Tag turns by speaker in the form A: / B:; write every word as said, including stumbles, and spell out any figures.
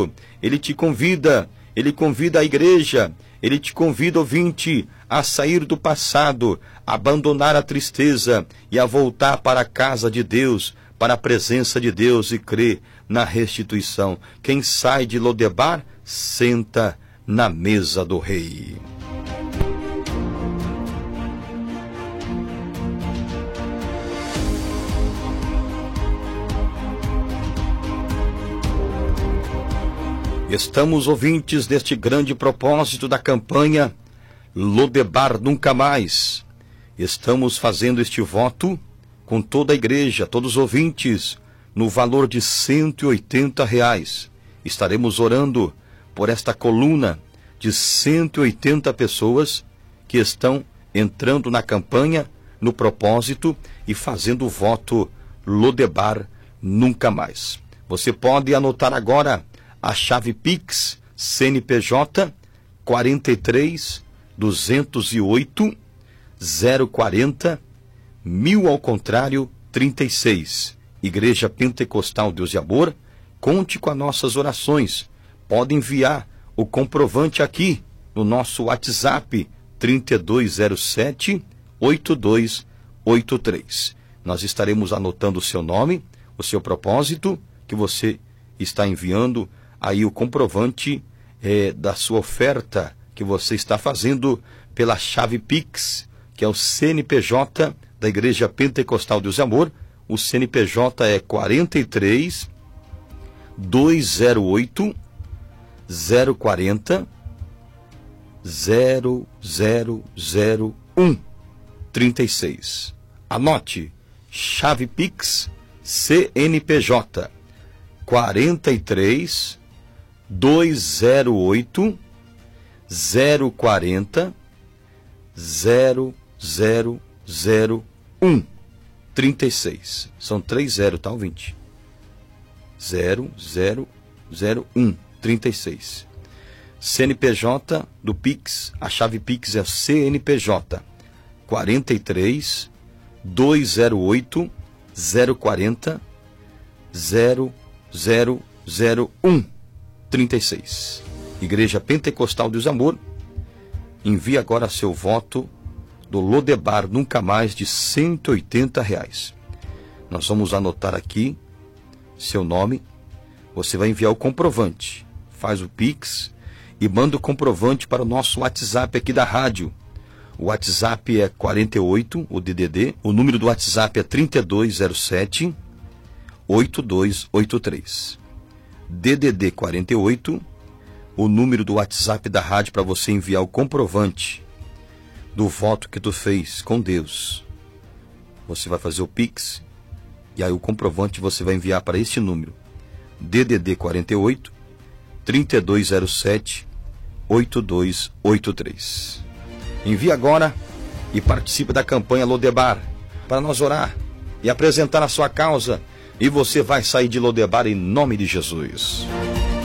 A: conosco. Ele te convida, ele convida a igreja, ele te convida, ouvinte, a sair do passado, a abandonar a tristeza e a voltar para a casa de Deus, para a presença de Deus e crer na restituição. Quem sai de Lodebar, senta na mesa do rei. Estamos, ouvintes, deste grande propósito da campanha Lodebar Nunca Mais. Estamos fazendo este voto com toda a igreja, todos os ouvintes, no valor de cento e oitenta reais. Estaremos orando por esta coluna de cento e oitenta pessoas que estão entrando na campanha, no propósito e fazendo o voto Lodebar Nunca Mais. Você pode anotar agora a chave Pix C N P J quarenta e três, duzentos e oito, zero quarenta, mil ao contrário, trinta e seis. Igreja Pentecostal Deus e Amor, conte com as nossas orações. Pode enviar o comprovante aqui no nosso WhatsApp trinta e dois zero sete, oitenta e dois oitenta e três. Nós estaremos anotando o seu nome, o seu propósito, que você está enviando aí o comprovante é, da sua oferta que você está fazendo pela chave Pix, que é o C N P J da Igreja Pentecostal Deus e Amor. O C N P J é quarenta e três, duzentos e oito, zero quarenta, zero zero zero um, trinta e seis. Anote, chave Pix C N P J quarenta e três, duzentos e oito, zero quarenta, zero zero zero um, trinta e seis. São três zero, tá, ouvinte? zero zero zero um, trinta e seis. C N P J do Pix, a chave Pix é C N P J quarenta e três, duzentos e oito, zero quarenta, zero zero zero um, trinta e seis. Igreja Pentecostal Deus e Amor, envie agora seu voto do Lodebar Nunca Mais de cento e oitenta reais. Nós vamos anotar aqui seu nome. Você vai enviar o comprovante, faz o Pix e manda o comprovante para o nosso WhatsApp aqui da rádio. O WhatsApp é quarenta e oito, o D D D, o número do WhatsApp é trinta e dois zero sete, oitenta e dois oitenta e três. D D D quarenta e oito, o número do WhatsApp da rádio para você enviar o comprovante do voto que tu fez com Deus. Você vai fazer o Pix e aí o comprovante você vai enviar para este número. D D D quarenta e oito, trinta e dois zero sete, oitenta e dois oitenta e três. Envie agora e participe da campanha Lodebar para nós orar e apresentar a sua causa, e você vai sair de Lodebar em nome de Jesus.